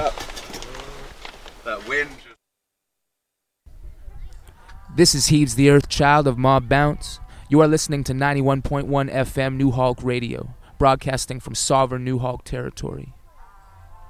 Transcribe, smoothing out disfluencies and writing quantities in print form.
That wind. This is Heaves the Earth Child of Mob Bounce. You are listening to 91.1 FM New Hulk Radio, broadcasting from sovereign New Hulk territory.